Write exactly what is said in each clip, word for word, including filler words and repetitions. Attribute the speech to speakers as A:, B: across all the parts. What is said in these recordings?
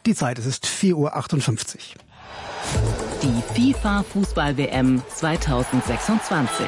A: Die Zeit, es ist vier Uhr achtundfünfzig.
B: Die FIFA-Fußball-W M zweitausendsechsundzwanzig.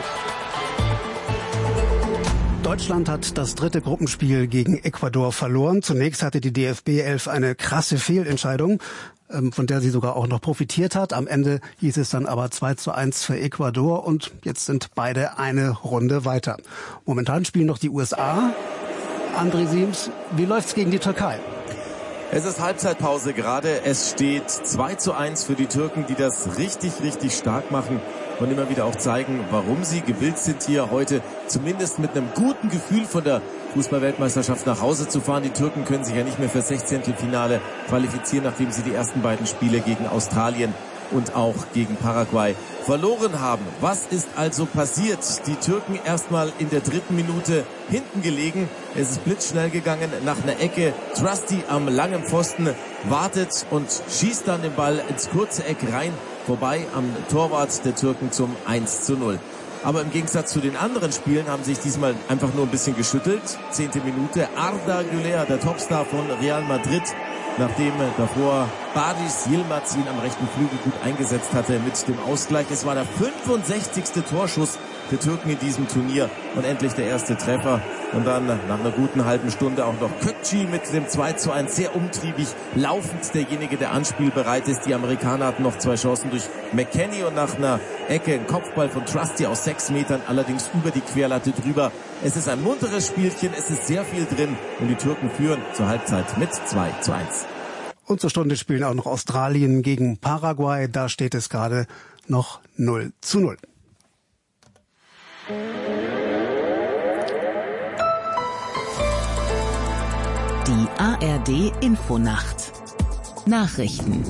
A: Deutschland hat das dritte Gruppenspiel gegen Ecuador verloren. Zunächst hatte die D F B elf eine krasse Fehlentscheidung, von der sie sogar auch noch profitiert hat. Am Ende hieß es dann aber zwei zu eins für Ecuador und jetzt sind beide eine Runde weiter. Momentan spielen noch die U S A. André Siems, wie läuft's gegen die Türkei?
C: Es ist Halbzeitpause gerade. Es steht zwei zu eins für die Türken, die das richtig, richtig stark machen und immer wieder auch zeigen, warum sie gewillt sind, hier heute zumindest mit einem guten Gefühl von der Fußball-Weltmeisterschaft nach Hause zu fahren. Die Türken können sich ja nicht mehr für Sechzehntelfinale qualifizieren, nachdem sie die ersten beiden Spiele gegen Australien und auch gegen Paraguay verloren haben. Was ist also passiert? Die Türken erstmal in der dritten Minute hinten gelegen. Es ist blitzschnell gegangen nach einer Ecke. Trusty am langen Pfosten wartet und schießt dann den Ball ins kurze Eck rein, vorbei am Torwart der Türken zum eins zu null. Aber im Gegensatz zu den anderen Spielen haben sich diesmal einfach nur ein bisschen geschüttelt. Zehnte Minute, Arda Güler, der Topstar von Real Madrid, nachdem davor Baris Yilmaz ihn am rechten Flügel gut eingesetzt hatte mit dem Ausgleich. Es war der fünfundsechzigste Torschuss der Türken in diesem Turnier und endlich der erste Treffer. Und dann nach einer guten halben Stunde auch noch Kökçü mit dem zwei zu eins, sehr umtriebig, laufend derjenige, der anspielbereit ist. Die Amerikaner hatten noch zwei Chancen durch McKennie und nach einer Ecke ein Kopfball von Trusty aus sechs Metern, allerdings über die Querlatte drüber. Es ist ein munteres Spielchen, es ist sehr viel drin und die Türken führen zur Halbzeit mit zwei zu eins.
A: Und zur Stunde spielen auch noch Australien gegen Paraguay. Da steht es gerade noch null zu null.
B: Die A R D Infonacht. Nachrichten.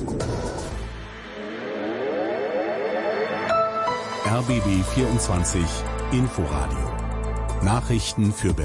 D: R B B vierundzwanzig Inforadio. Nachrichten für